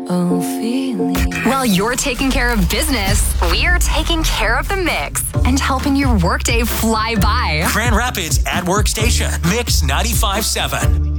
While you're taking care of business, we're taking care of the mix and helping your workday fly by. Grand Rapids at Workstation, Mix 95.7.